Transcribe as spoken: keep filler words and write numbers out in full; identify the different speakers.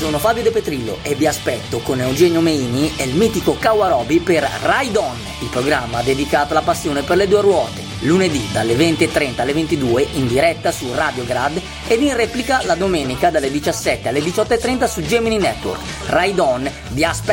Speaker 1: sono Fabio De Petrillo e vi aspetto con Eugenio Meini e il mitico Kawarobi per Ride On, il programma dedicato alla passione per le due ruote, lunedì dalle venti e trenta alle ventidue in diretta su Radio Grad ed in replica la domenica dalle diciassette alle diciotto e trenta su Gemini Network. Ride On vi aspetta.